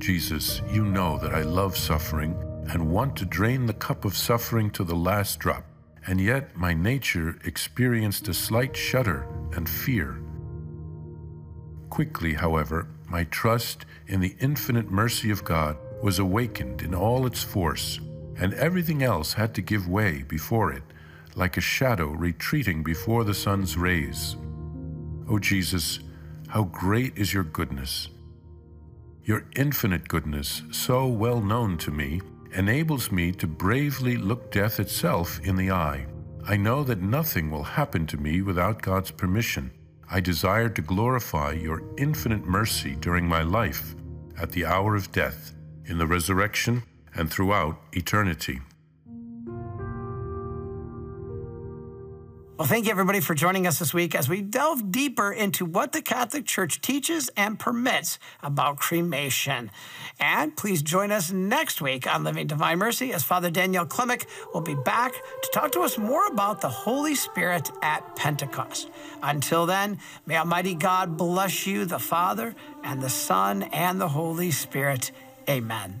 Jesus, you know that I love suffering and want to drain the cup of suffering to the last drop, and yet my nature experienced a slight shudder and fear. Quickly, however, my trust in the infinite mercy of God was awakened in all its force, and everything else had to give way before it, like a shadow retreating before the sun's rays. O Jesus, how great is your goodness! Your infinite goodness, so well known to me, enables me to bravely look death itself in the eye. I know that nothing will happen to me without God's permission. I desire to glorify your infinite mercy during my life, at the hour of death, in the resurrection, and throughout eternity. Well, thank you, everybody, for joining us this week as we delve deeper into what the Catholic Church teaches and permits about cremation. And please join us next week on Living Divine Mercy as Father Daniel Klimek will be back to talk to us more about the Holy Spirit at Pentecost. Until then, may Almighty God bless you, the Father, and the Son, and the Holy Spirit. Amen.